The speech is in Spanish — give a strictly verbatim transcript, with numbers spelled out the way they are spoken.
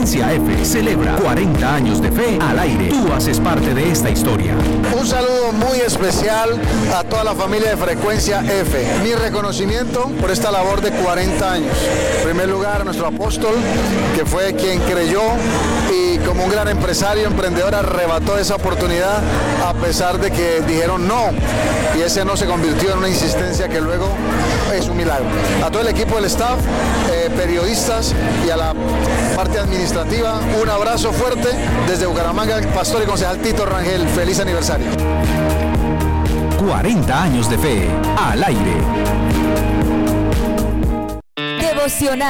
Frecuencia F celebra cuarenta años de fe al aire. Tú haces parte de esta historia. Un saludo muy especial a toda la familia de Frecuencia F. Mi reconocimiento por esta labor de cuarenta años. En primer lugar, a nuestro apóstol, que fue quien creyó y como un gran empresario, emprendedor, arrebató esa oportunidad a pesar de que dijeron no. Y ese no se convirtió en una insistencia que luego es un milagro. A todo el equipo del staff, eh, periodistas y a la parte administrativa, un abrazo fuerte desde Bucaramanga, el pastor y concejal Tito Rangel. Feliz aniversario. cuarenta años de fe al aire. Devocional.